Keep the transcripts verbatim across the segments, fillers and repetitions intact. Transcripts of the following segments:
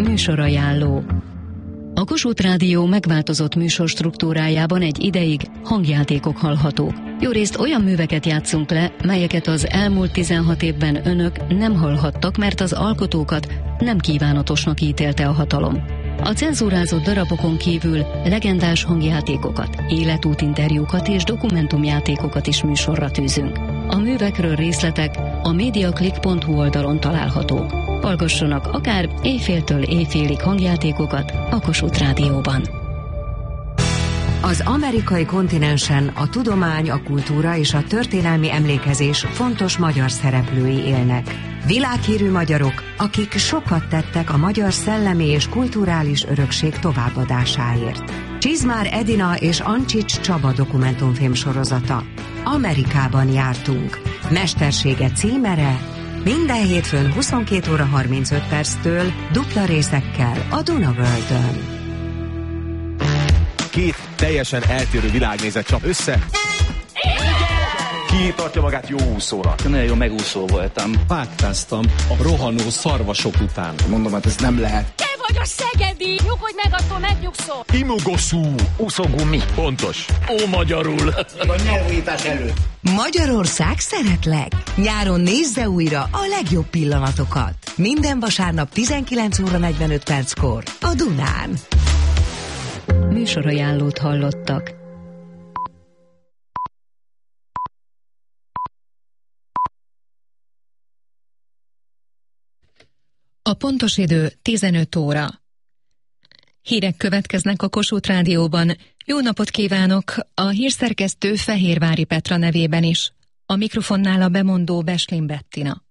Műsorajánló. A Kossuth Rádió megváltozott műsorstruktúrájában egy ideig hangjátékok hallhatók. Jórészt olyan műveket játszunk le, melyeket az elmúlt tizenhat évben önök nem hallhattak, mert az alkotókat nem kívánatosnak ítélte a hatalom. A cenzúrázott darabokon kívül legendás hangjátékokat, életútinterjúkat és dokumentumjátékokat is műsorra tűzünk. A művekről részletek a mediaclick pont hu oldalon találhatók. Hallgassanak akár éjféltől éjfélig hangjátékokat a Kossuth Rádióban. Az amerikai kontinensen a tudomány, a kultúra és a történelmi emlékezés fontos magyar szereplői élnek. Világhírű magyarok, akik sokat tettek a magyar szellemi és kulturális örökség továbbadásáért. Csizmár Edina és Ancsics Csaba dokumentumfilm sorozata. Amerikában jártunk. Mestersége címere minden hétfőn huszonkét óra harmincöt perctől dupla részekkel a Dunavöldön. Két teljesen eltérő világnézet csap össze. Ki tartja magát jó úszónak? Nagyon jó megúszó voltam. Pátkáztam a rohanó szarvasok után. Mondom, hát ez nem lehet. Te vagy a szegedi! Nyugodj meg, attól megnyugszol! Imogoszú! Úszógumi. Pontos. Ó, magyarul. A nyelvújítás előtt. Magyarország szeretlek! Nyáron nézze újra a legjobb pillanatokat. Minden vasárnap tizenkilenc óra negyvenöt perckor a Dunán. Műsorajánlót hallottak. A pontos idő tizenöt óra. Hírek következnek a Kossuth Rádióban. Jó napot kívánok! A hírszerkesztő Fehérvári Petra nevében is. A mikrofonnál a bemondó Beslin Bettina.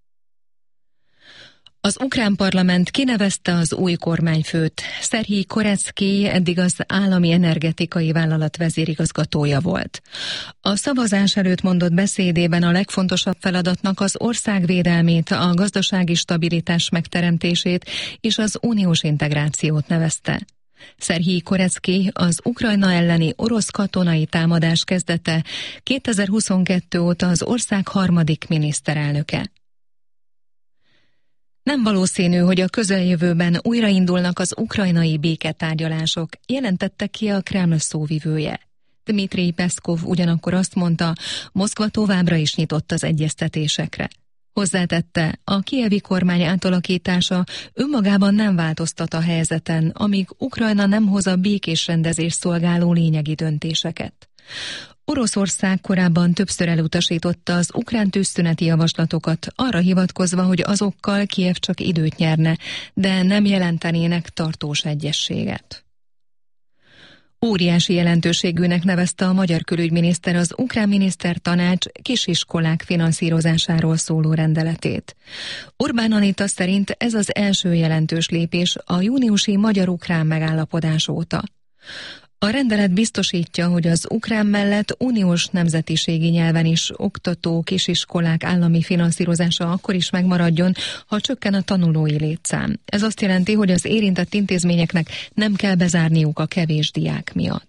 Az ukrán parlament kinevezte az új kormányfőt. Szerhij Korecki eddig az állami energetikai vállalat vezérigazgatója volt. A szavazás előtt mondott beszédében a legfontosabb feladatnak az ország védelmét, a gazdasági stabilitás megteremtését és az uniós integrációt nevezte. Szerhij Korecki az Ukrajna elleni orosz katonai támadás kezdete kétezer-huszonkettő óta az ország harmadik miniszterelnöke. Nem valószínű, hogy a közeljövőben újraindulnak az ukrajnai béketárgyalások, jelentette ki a Kreml szóvivője. Dmitrij Peszkov ugyanakkor azt mondta, Moszkva továbbra is nyitott az egyeztetésekre. Hozzátette, a kijevi kormány átalakítása önmagában nem változtat a helyzeten, amíg Ukrajna nem hoz a békés rendezés szolgáló lényegi döntéseket. Oroszország korábban többször elutasította az ukrán tűzszüneti javaslatokat, arra hivatkozva, hogy azokkal Kijev csak időt nyerne, de nem jelentenének tartós egyezséget. Óriási jelentőségűnek nevezte a magyar külügyminiszter az ukrán minisztertanács kisiskolák finanszírozásáról szóló rendeletét. Orbán Anita szerint ez az első jelentős lépés a júniusi magyar-ukrán megállapodás óta. A rendelet biztosítja, hogy az ukrán mellett uniós nemzetiségi nyelven is oktató kisiskolák állami finanszírozása akkor is megmaradjon, ha csökken a tanulói létszám. Ez azt jelenti, hogy az érintett intézményeknek nem kell bezárniuk a kevés diák miatt.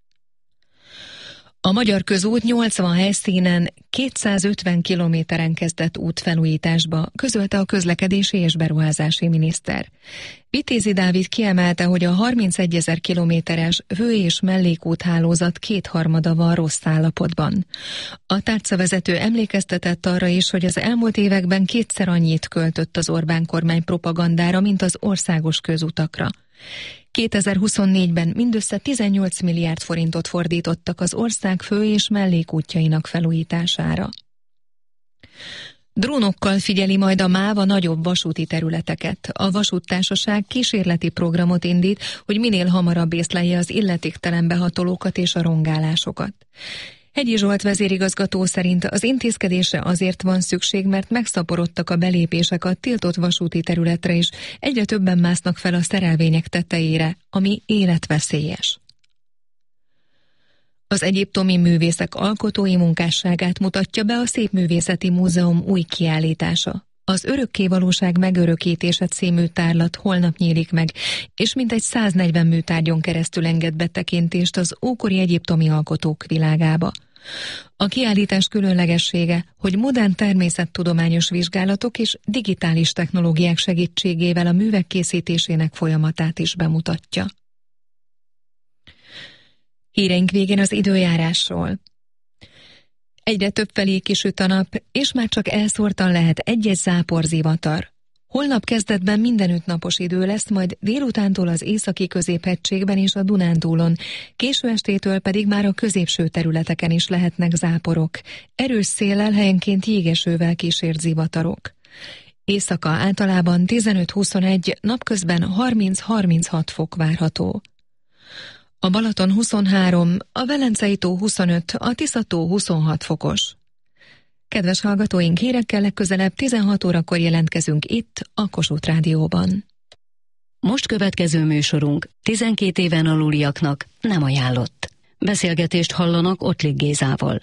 A Magyar Közút nyolcvan helyszínen kétszázötven kilométeren kezdett útfelújításba, közölte a közlekedési és beruházási miniszter. Vitézi Dávid kiemelte, hogy a harmincegyezer kilométeres fő- és mellékúthálózat kétharmada van rossz állapotban. A tárcavezető emlékeztetett arra is, hogy az elmúlt években kétszer annyit költött az Orbán kormány propagandára, mint az országos közutakra. kétezer-huszonnégyben mindössze tizennyolc milliárd forintot fordítottak az ország fő- és mellékútjainak felújítására. Drónokkal figyeli majd a MÁV a nagyobb vasúti területeket. A vasúttársaság kísérleti programot indít, hogy minél hamarabb észlelje az illetéktelen behatolókat és a rongálásokat. Hegyi Zsolt vezérigazgató szerint az intézkedésre azért van szükség, mert megszaporodtak a belépések a tiltott vasúti területre is, egyre többen másznak fel a szerelvények tetejére, ami életveszélyes. Az egyiptomi művészek alkotói munkásságát mutatja be a Szépművészeti Múzeum új kiállítása. Az Örökkévalóság megörökítése című tárlat holnap nyílik meg, és mintegy száznegyven műtárgyon keresztül enged betekintést az ókori egyiptomi alkotók világába. A kiállítás különlegessége, hogy modern természettudományos vizsgálatok és digitális technológiák segítségével a művek készítésének folyamatát is bemutatja. Híreink végén az időjárásról. Egyre több felé kisüt a nap, és már csak elszórtan lehet egy-egy záporzivatar. Holnap kezdetben mindenütt napos idő lesz, majd délutántól az északi középhegységben és a Dunántúlon, késő estétől pedig már a középső területeken is lehetnek záporok. Erős széllel, helyenként jégesővel kísért zivatarok. Éjszaka általában tizenöt-huszonegy, napközben harminc-harminchat fok várható. A Balaton huszonhárom, a Velencei tó huszonöt, a Tisza-tó huszonhat fokos. Kedves hallgatóink, hírekkel legközelebb tizenhat órakor jelentkezünk itt, a Kossuth Rádióban. Most következő műsorunk tizenkét éven aluliaknak nem ajánlott. Beszélgetést hallanak Ottlik Gézával.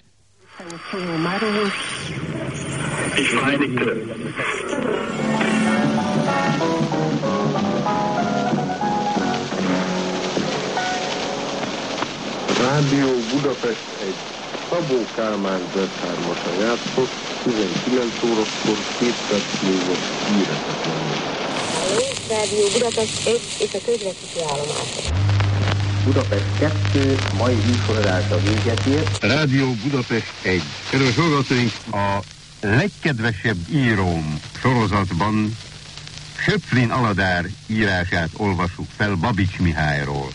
Rádió Budapest egy Szabó Kálmán vezethármasan játszott, tizenkilenc órakor két perc múlva híreket lenni. Rádió Budapest egy és a közvetítő állomások. Budapest kettő, mai műsorodása véget ért. Rádió Budapest egy. Kedves hallgatóink, a legkedvesebb íróm sorozatban Söpflin Aladár írását olvassuk fel Babics Mihályról.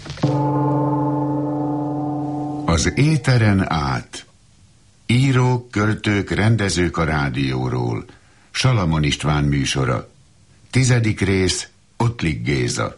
Az éteren át. Írók, költők, rendezők a rádióról. Salamon István műsora. Tizedik rész, Ottlik Géza.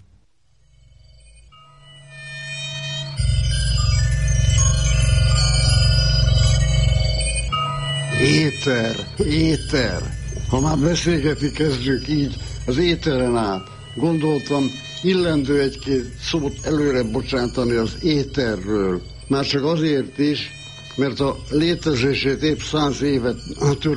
Éter, éter. Ha már beszélgetni kezdjük így az éteren át, gondoltam, illendő egy-két szót előre bocsátani az éterről. Már csak azért is, mert a létezését épp száz évet